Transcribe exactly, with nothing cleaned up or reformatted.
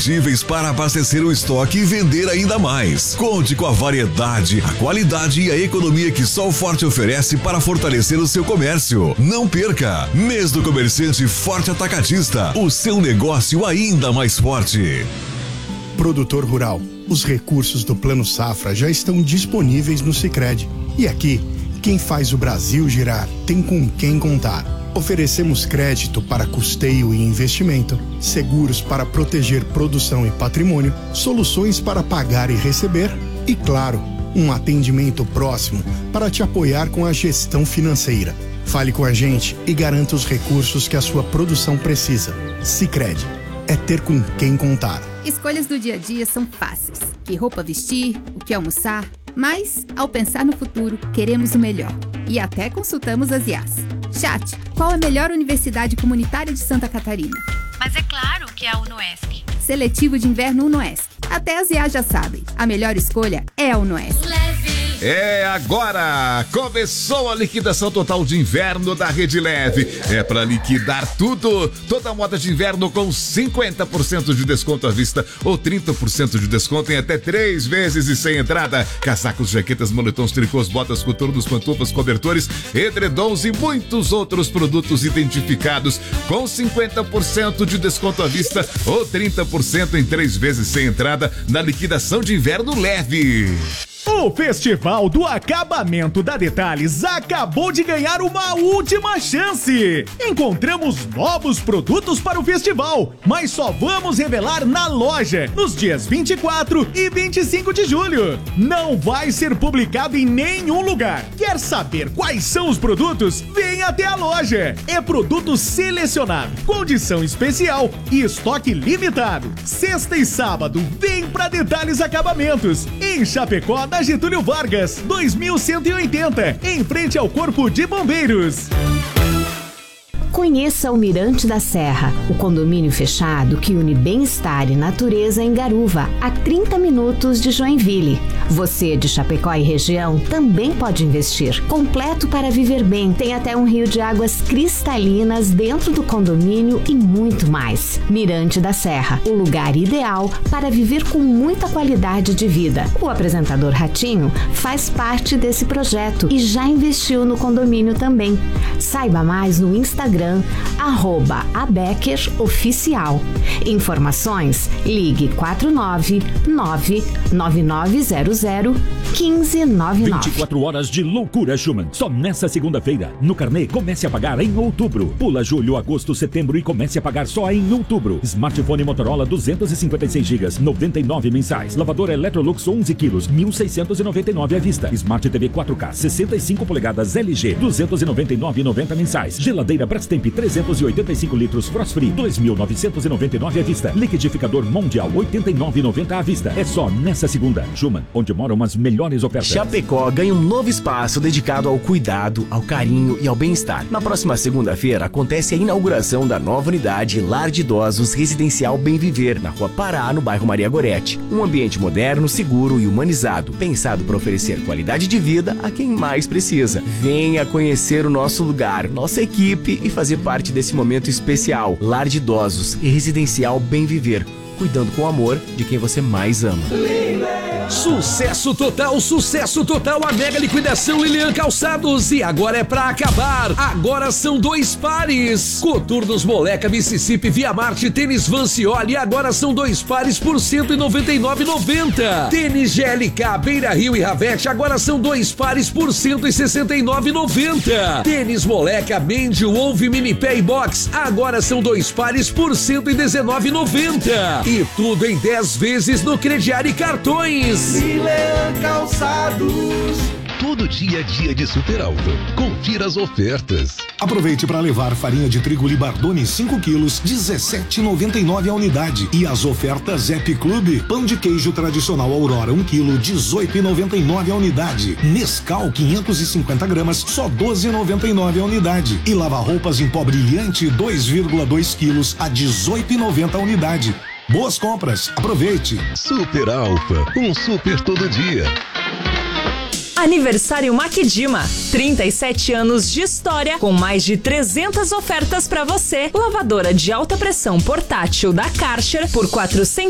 imperdíveis para abastecer o estoque e vender ainda mais. Conte com a variedade, a qualidade e a economia que só o Forte oferece para fortalecer o seu comércio. Não perca! Mês do Comerciante Forte Atacadista, o seu negócio ainda mais forte. Produtor rural, os recursos do Plano Safra já estão disponíveis no Sicredi. E aqui, quem faz o Brasil girar tem com quem contar. Oferecemos crédito para custeio e investimento, seguros para proteger produção e patrimônio, soluções para pagar e receber e, claro, um atendimento próximo para te apoiar com a gestão financeira. Fale com a gente e garanta os recursos que a sua produção precisa. Sicredi, é ter com quem contar. Escolhas do dia a dia são fáceis. Que roupa vestir, o que almoçar, mas, ao pensar no futuro, queremos o melhor. E até consultamos as I As. Chat, qual a melhor universidade comunitária de Santa Catarina? Mas é claro que é a UNOESC. Seletivo de inverno UNOESC. Até as I As já sabem, a melhor escolha é a UNOESC. Leve. É agora! Começou a liquidação total de inverno da Rede Leve. É para liquidar tudo. Toda moda de inverno com cinquenta por cento de desconto à vista ou trinta por cento de desconto em até três vezes e sem entrada. Casacos, jaquetas, moletons, tricôs, botas, coturnos, pantufas, cobertores, edredons e muitos outros produtos identificados com cinquenta por cento de desconto à vista ou trinta por cento em três vezes sem entrada na liquidação de inverno Leve. O Festival do Acabamento da Detalhes acabou de ganhar uma última chance. Encontramos novos produtos para o festival, mas só vamos revelar na loja nos dias vinte e quatro e vinte e cinco de julho. Não vai ser publicado em nenhum lugar. Quer saber quais são os produtos? Vem até a loja. É produto selecionado, condição especial e estoque limitado. Sexta e sábado, vem pra Detalhes Acabamentos, em Chapecó, da Getúlio Vargas, dois mil cento e oitenta, em frente ao Corpo de Bombeiros. Conheça o Mirante da Serra, o condomínio fechado que une bem-estar e natureza em Garuva, a trinta minutos de Joinville. Você de Chapecó e região também pode investir. Completo para viver bem, tem até um rio de águas cristalinas dentro do condomínio e muito mais. Mirante da Serra, o lugar ideal para viver com muita qualidade de vida. O apresentador Ratinho faz parte desse projeto e já investiu no condomínio também. Saiba mais no Instagram arroba Abecker Oficial. Informações, ligue quatro nove nove nove nove zero zero um cinco nove nove. vinte e quatro horas de loucura Schumann. Só nessa segunda-feira. No carnê, comece a pagar em outubro. Pula julho, agosto, setembro e comece a pagar só em outubro. Smartphone Motorola duzentos e cinquenta e seis gigas, noventa e nove mensais. Lavador Electrolux onze quilos, mil seiscentos e noventa e nove à vista. Smart T V quatro K, sessenta e cinco polegadas L G, duzentos e noventa e nove reais e noventa centavos mensais. Geladeira Brastemp trezentos e oitenta e cinco litros Frost Free, dois mil novecentos e noventa e nove à vista. Liquidificador Mondial, oitenta e nove reais e noventa centavos à vista. É só nessa segunda. Schumann, onde moram as melhores ofertas. Chapecó ganha um novo espaço dedicado ao cuidado, ao carinho e ao bem-estar. Na próxima segunda-feira acontece a inauguração da nova unidade Lar de Idosos Residencial Bem Viver, na Rua Pará, no bairro Maria Goretti. Um ambiente moderno, seguro e humanizado, pensado para oferecer qualidade de vida a quem mais precisa. Venha conhecer o nosso lugar, nossa equipe e fazer parte desse momento especial. Lar de Idosos e Residencial Bem Viver, cuidando com amor de quem você mais ama. Sucesso total, sucesso total, a mega liquidação Lilian Calçados. E agora é pra acabar. Agora são dois pares. Coturnos Moleca, Mississippi, Via Marte, tênis Vancioli. Agora são dois pares por cento e noventa e nove reais e noventa centavos. Tênis G L K, Beira Rio e Ravete. Agora são dois pares por cento e sessenta e nove reais e noventa centavos. Tênis Moleca, Mendy, Wolf, Mini Pé e Box. Agora são dois pares por cento e dezenove reais e noventa centavos. E tudo em dez vezes no crediário e cartões. Milan Calçados. Todo dia é dia de Super Alto. Confira as ofertas. Aproveite para levar farinha de trigo Libardone cinco quilos, dezessete reais e noventa e nove centavos a unidade. E as ofertas Zep Clube, pão de queijo tradicional Aurora um quilo, dezoito reais e noventa e nove centavos a unidade. Nescau quinhentos e cinquenta gramas, só doze reais e noventa e nove centavos a unidade. E lava-roupas em pó brilhante dois vírgula dois quilos a dezoito reais e noventa centavos a unidade. Boas compras, aproveite. Super Alfa, um super todo dia. Aniversário Maquidima, trinta e sete anos de história com mais de trezentas ofertas para você. Lavadora de alta pressão portátil da Karcher por quatrocentos